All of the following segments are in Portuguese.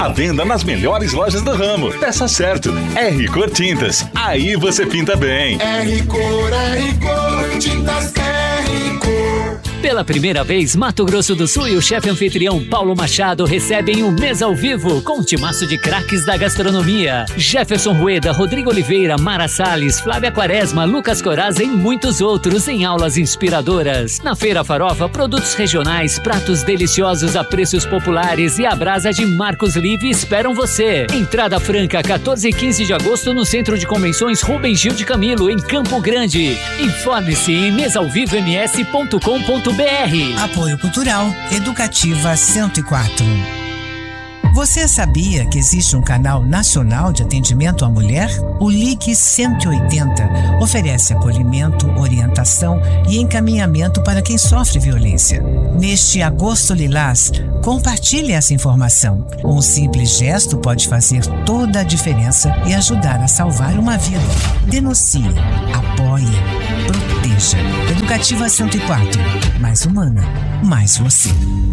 À venda nas melhores lojas do ramo. Peça certo. R-Cor Tintas. Aí você pinta bem. R-Cor, Tintas R-Cor. Pela primeira vez, Mato Grosso do Sul e o chefe anfitrião Paulo Machado recebem um mês ao vivo com um timaço de craques da gastronomia. Jefferson Rueda, Rodrigo Oliveira, Mara Salles, Flávia Quaresma, Lucas Coraza e muitos outros em aulas inspiradoras. Na Feira Farofa, produtos regionais, pratos deliciosos a preços populares e a brasa de Marcos Live esperam você. Entrada franca, 14 e 15 de agosto no Centro de Convenções Rubem Gil de Camilo, em Campo Grande. Informe-se em mesaovivoms.com.br. Apoio Cultural Educativa 104. Você sabia que existe um canal nacional de atendimento à mulher? O Ligue 180 oferece acolhimento, orientação e encaminhamento para quem sofre violência. Neste Agosto Lilás, compartilhe essa informação. Um simples gesto pode fazer toda a diferença e ajudar a salvar uma vida. Denuncie, apoie, proteja. Educativa 104. Mais humana, mais você.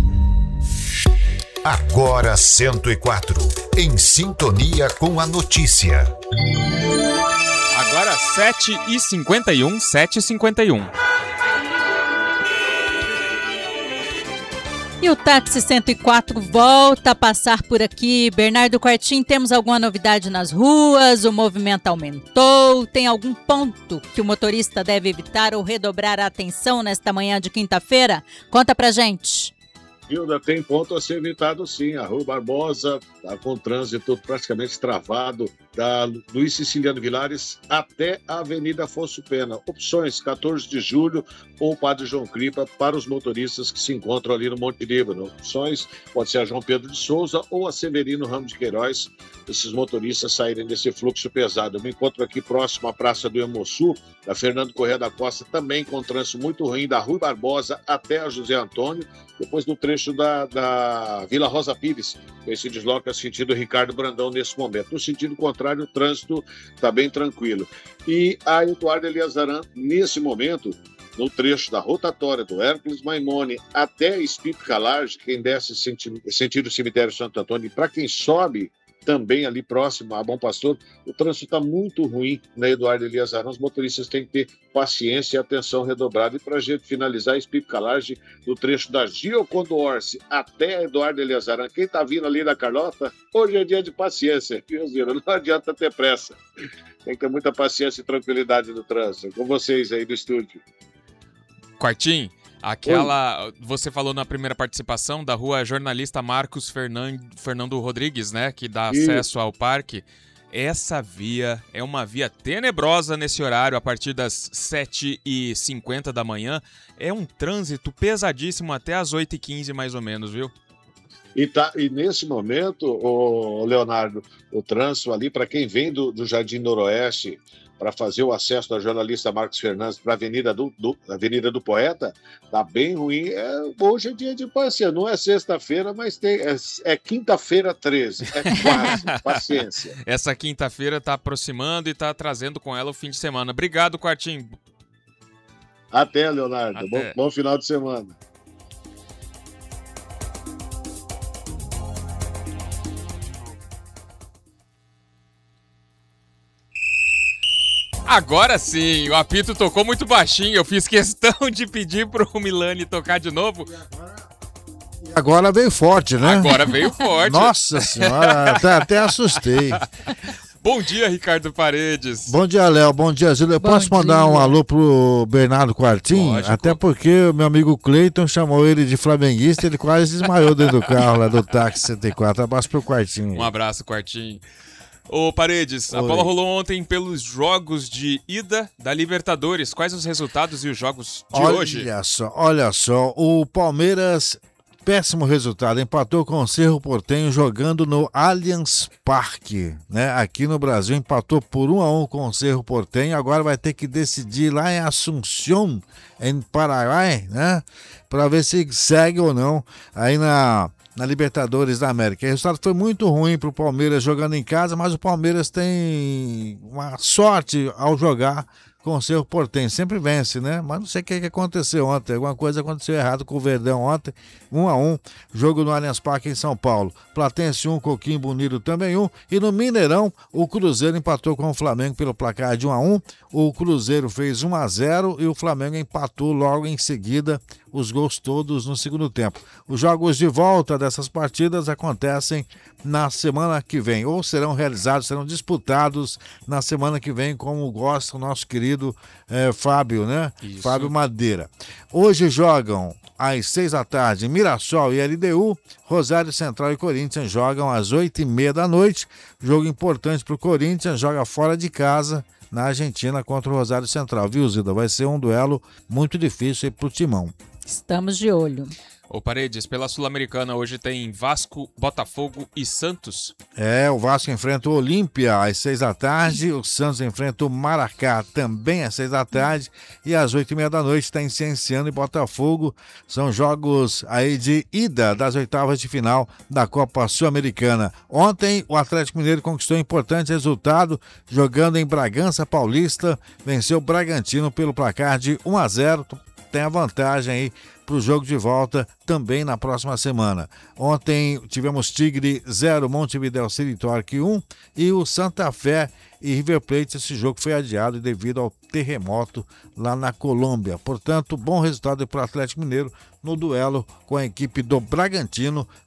Agora 104. Em sintonia com a notícia. Agora 7h51, 7h51. E o Táxi 104 volta a passar por aqui. Bernardo Quartim, temos alguma novidade nas ruas? O movimento aumentou? Tem algum ponto que o motorista deve evitar ou redobrar a atenção nesta manhã de quinta-feira? Conta pra gente. Hilda, tem ponto a ser evitado sim. A Rua Barbosa está com o trânsito praticamente travado da Luiz Siciliano Vilares até a Avenida Afonso Pena. Opções 14 de julho ou Padre João Cripa para os motoristas que se encontram ali no Monte Líbano. Opções pode ser a João Pedro de Souza ou a Severino Ramos de Queiroz. Esses motoristas saírem desse fluxo pesado. Eu me encontro aqui próximo à Praça do Hemosul, da Fernando Corrêa da Costa, também com trânsito muito ruim, da Rua Barbosa até a José Antônio, depois do trecho da Vila Rosa Pires, que se desloca sentido Ricardo Brandão nesse momento. No sentido contrário, o trânsito está bem tranquilo. E a Eduardo Eliazaran, nesse momento, no trecho da rotatória do Hércules Maimone até Espírito Calarge, quem desce sentido Cemitério Santo Antônio, e para quem sobe também ali próximo a Bom Pastor, o trânsito está muito ruim na Eduardo Eliazaran. Os motoristas têm que ter paciência e atenção redobrada. E para a gente finalizar, Espírito Calarge, no trecho da Giocondo Orsi até a Eduardo Eliazaran. Quem está vindo ali da Carlota, hoje é dia de paciência, viu, Zira? Não adianta ter pressa. Tem que ter muita paciência e tranquilidade no trânsito. Com vocês aí do estúdio. Quartim, aquela, você falou na primeira participação da rua Jornalista Marcos Fernando Rodrigues, né, que dá acesso ao parque. Essa via é uma via tenebrosa nesse horário, a partir das 7h50 da manhã. É um trânsito pesadíssimo até as 8h15 mais ou menos, viu? E nesse momento, Leonardo, o trânsito ali, para quem vem do Jardim Noroeste, para fazer o acesso da jornalista Marcos Fernandes para a Avenida do Poeta, tá bem ruim. Hoje é dia de paciência, não é sexta-feira, mas é quinta-feira 13, é quase, paciência. Essa quinta-feira está aproximando e está trazendo com ela o fim de semana. Obrigado, Quartim. Até, Leonardo. Até. Bom final de semana. Agora sim, o apito tocou muito baixinho. Eu fiz questão de pedir pro Milani tocar de novo. Agora veio forte, né? Agora veio forte. Nossa senhora, até assustei. Bom dia, Ricardo Paredes. Bom dia, Léo. Bom dia, Zílio. Eu posso mandar um alô pro Bernardo Quartim? Lógico. Até porque o meu amigo Cleiton chamou ele de flamenguista, ele quase desmaiou dentro do carro lá do Táxi 104. Abraço pro Quartim. Um abraço, Quartim. Ô Paredes, a bola rolou ontem pelos jogos de ida da Libertadores. Quais os resultados e os jogos de hoje? Olha só, o Palmeiras, péssimo resultado, empatou com o Cerro Porteño jogando no Allianz Parque, né? Aqui no Brasil empatou por 1-1 com o Cerro Porteño, agora vai ter que decidir lá em Assunción, em Paraguai, né? Para ver se segue ou não aí na Libertadores da América. O resultado foi muito ruim para o Palmeiras jogando em casa, mas o Palmeiras tem uma sorte ao jogar com o Cerro Porteño. Sempre vence, né? Mas não sei o que aconteceu ontem. Alguma coisa aconteceu errado com o Verdão ontem. 1-1, jogo no Allianz Parque em São Paulo. Platense 1, Coquimbo Unido também 1. E no Mineirão, o Cruzeiro empatou com o Flamengo pelo placar de 1-1. O Cruzeiro fez 1-0 e o Flamengo empatou logo em seguida, os gols todos no segundo tempo. Os jogos de volta dessas partidas acontecem na semana que vem, ou serão disputados na semana que vem, como gosta o nosso querido Fábio, né? Isso. Fábio Madeira. Hoje jogam às 6 da tarde Mirassol e LDU, Rosário Central e Corinthians jogam às 8h30 da noite. Jogo importante para o Corinthians, joga fora de casa na Argentina contra o Rosário Central, viu, Zilda? Vai ser um duelo muito difícil aí pro Timão. Estamos de olho. Ô Paredes, pela Sul-Americana hoje tem Vasco, Botafogo e Santos. O Vasco enfrenta o Olímpia às 6 da tarde, o Santos enfrenta o Maracá também às 6 da tarde e às 8h30 da noite tem Cienciano e Botafogo. São jogos aí de ida das oitavas de final da Copa Sul-Americana. Ontem o Atlético Mineiro conquistou um importante resultado jogando em Bragança Paulista, venceu o Bragantino pelo placar de 1-0, tem a vantagem aí para o jogo de volta também na próxima semana. Ontem tivemos Tigre 0, Montevideo City Torque 1 e o Santa Fé e River Plate. Esse jogo foi adiado devido ao terremoto lá na Colômbia. Portanto, bom resultado para o Atlético Mineiro no duelo com a equipe do Bragantino